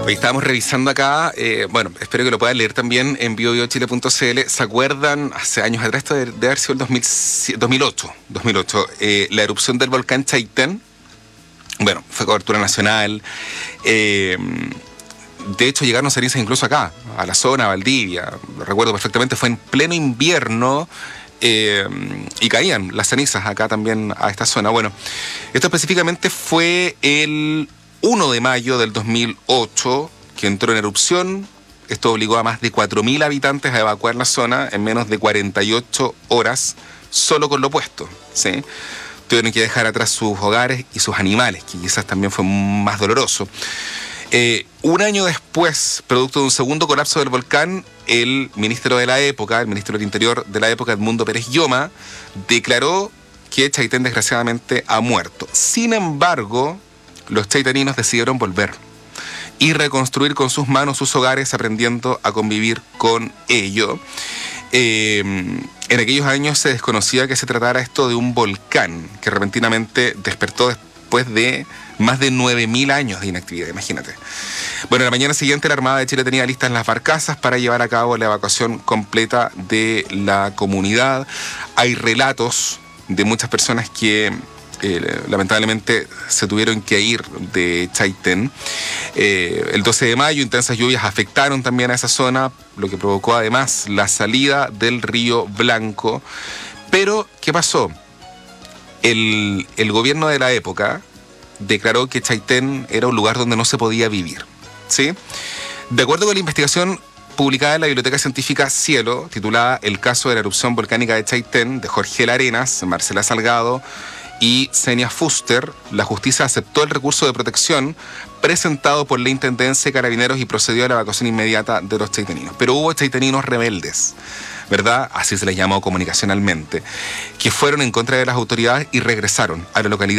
Hoy estábamos revisando acá, bueno, espero que lo puedan leer también en biobiochile.cl. ¿Se acuerdan? Hace años atrás, esto de haber sido el 2008, la erupción del volcán Chaitén. Bueno, fue cobertura nacional. De hecho, llegaron cenizas incluso acá, a la zona, a Valdivia. Lo recuerdo perfectamente, fue en pleno invierno. Y caían las cenizas acá también a esta zona. Bueno, esto específicamente fue el 1 de mayo del 2008 que entró en erupción. Esto obligó a más de 4.000 habitantes a evacuar la zona en menos de 48 horas solo con lo opuesto, ¿sí? Tuvieron que dejar atrás sus hogares y sus animales, que quizás también fue más doloroso. Un año después, producto de un segundo colapso del volcán, el ministro de la época, el ministro del Interior de la época, Edmundo Pérez Lloma, declaró que Chaitén desgraciadamente ha muerto. Sin embargo, los chaitaninos decidieron volver y reconstruir con sus manos sus hogares, aprendiendo a convivir con ello. En aquellos años se desconocía que se tratara esto de un volcán que repentinamente despertó después de más de 9.000 años de inactividad, imagínate. Bueno, la mañana siguiente la Armada de Chile tenía listas las barcazas para llevar a cabo la evacuación completa de la comunidad. Hay relatos de muchas personas que lamentablemente se tuvieron que ir de Chaitén. El 12 de mayo intensas lluvias afectaron también a esa zona, lo que provocó además la salida del río Blanco. Pero, ¿qué pasó? El gobierno de la época declaró que Chaitén era un lugar donde no se podía vivir, ¿sí? De acuerdo con la investigación publicada en la Biblioteca Científica Cielo, titulada El caso de la erupción volcánica de Chaitén, de Jorge Arenas, Marcela Salgado y Senia Fuster, la justicia aceptó el recurso de protección presentado por la Intendencia de Carabineros y procedió a la evacuación inmediata de los chaitaninos. Pero hubo chaitaninos rebeldes, ¿verdad? Así se les llamó comunicacionalmente, que fueron en contra de las autoridades y regresaron a la localidad